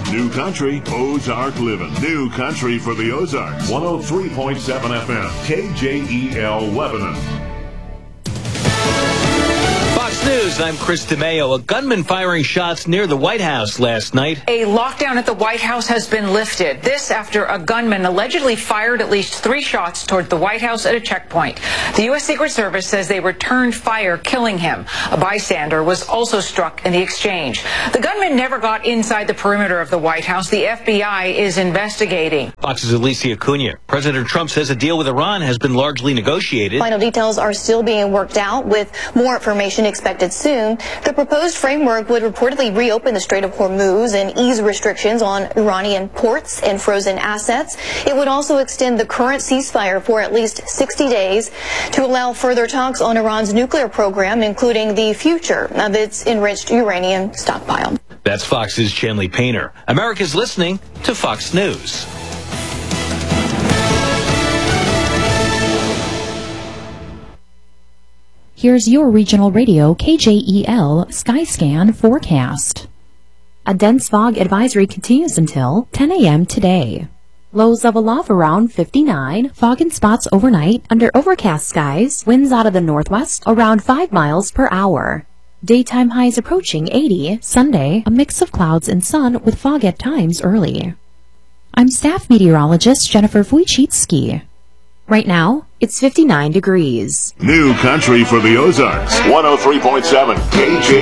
New Country, Ozark Living. New Country for the Ozarks. 103.7 FM, KJEL Lebanon. Fox News, I'm Chris DeMeo. A gunman firing shots near the White House last night. A lockdown at the White House has been lifted. This after a gunman allegedly fired at least 3 shots toward the White House at a checkpoint. The U.S. Secret Service says they returned fire, killing him. A bystander was also struck in the exchange. The gunman never got inside the perimeter of the White House. The FBI is investigating. Fox's Alicia Cunha. President Trump says a deal with Iran has been largely negotiated. Final details are still being worked out, with more information expected soon. The proposed framework would reportedly reopen the Strait of Hormuz and ease restrictions on Iranian ports and frozen assets. It would also extend the current ceasefire for at least 60 days to allow further talks on Iran's nuclear program, including the future of its enriched uranium stockpile. That's Fox's Chanley Painter. America's listening to Fox News. Here's your regional radio KJEL Skyscan forecast. A dense fog advisory continues until 10 a.m. today. Lows level off around 59, fog in spots overnight under overcast skies, winds out of the northwest around 5 miles per hour. Daytime highs approaching 80, Sunday, a mix of clouds and sun with fog at times early. I'm staff meteorologist Jennifer Wojcicki. Right now, it's 59 degrees. New Country for the Ozarks. 103.7 KJ.